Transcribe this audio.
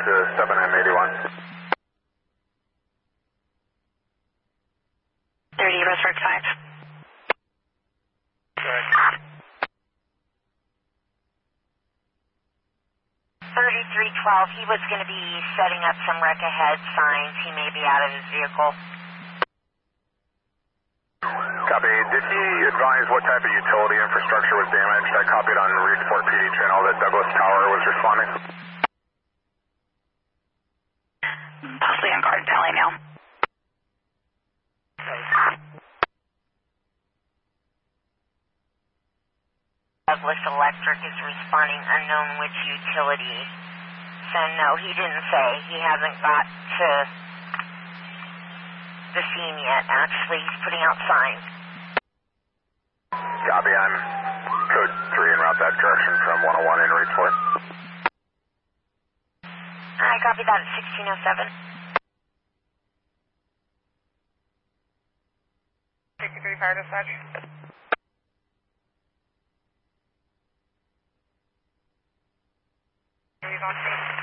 to 7M81. 30, Resford 5. Correct. 3312, he was going to be setting up some wreck ahead signs. He may be out of his vehicle. Copy. Did he advise what type of utility infrastructure was damaged? I copied on Reedsport PD channel that Douglas Tower was responding. Possibly on Garden Valley now. Douglas Electric is responding, unknown which utility. So no, he didn't say. He hasn't got to the scene yet. Actually, he's putting out signs. Copy. I'm code 3 en route that direction from 101 in Reedsport. I copy that at 1607. 63 fire dispatch. He's on scene.